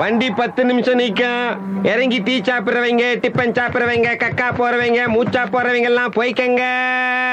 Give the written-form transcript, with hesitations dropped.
வண்டி 10 நிமிஷம் நிக்கும். இறங்கி டீ சாப்பிடுறவங்க, டிப்பன் சாப்பிடுறவங்க, கக்கா போறவங்க, மூச்சா போறவங்க எல்லாம் போய்க்கங்க.